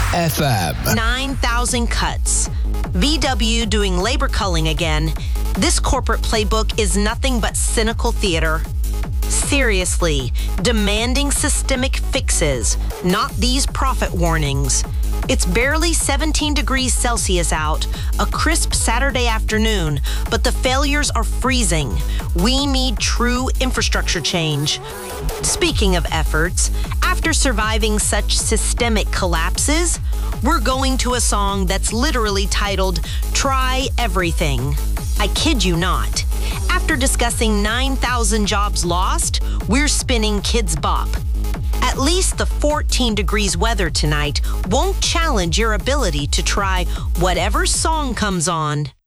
FM. 9,000 cuts. VW doing labor culling again. This corporate playbook is nothing but cynical theater. Seriously, demanding systemic fixes, not these profit warnings. It's barely 17 degrees Celsius out, a crisp Saturday afternoon, but the failures are freezing. We need true infrastructure change. Speaking of efforts, after surviving such systemic collapses, we're going to a song that's literally titled Try Everything. I kid you not. After discussing 9,000 jobs lost, we're spinning Kids Bop. At least the 14 degrees weather tonight won't challenge your ability to try whatever song comes on.